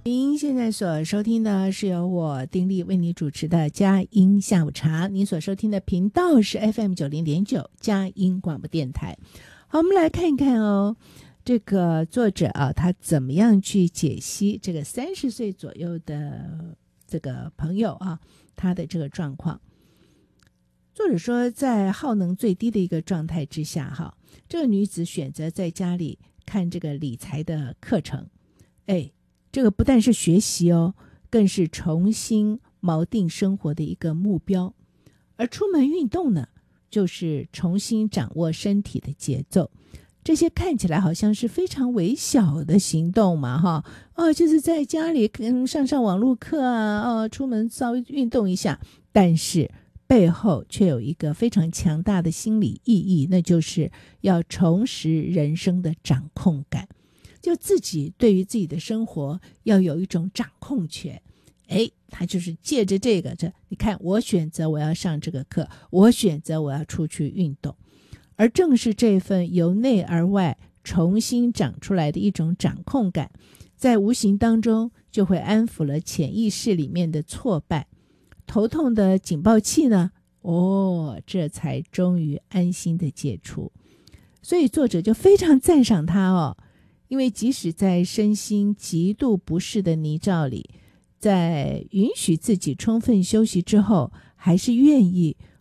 您现在所收听的是由我丁力为你主持的佳音下午茶，您所收听的频道是 FM90.9 佳音广播电台。好，我们来看一看哦，这个作者啊，他怎么样去解析这个30岁左右的这个朋友啊，他的这个状况。作者说，在耗能最低的一个状态之下，哈，这个女子选择在家里看这个理财的课程，这个不但是学习哦，更是重新锚定生活的一个目标。而出门运动呢，就是重新掌握身体的节奏。这些看起来好像是非常微小的行动嘛，哈，就是在家里上网络课啊，出门稍微运动一下，但是背后却有一个非常强大的心理意义，那就是要重拾人生的掌控感。就自己对于自己的生活要有一种掌控权，他就是借着这个，你看，我选择我要上这个课，我选择我要出去运动，而正是这份由内而外重新长出来的一种掌控感，在无形当中就会安抚了潜意识里面的挫败，头痛的警报器呢，这才终于安心的解除。所以作者就非常赞赏他哦。因为即使在身心极度不适的泥沼里，在允许自己充分休息之后，还是愿意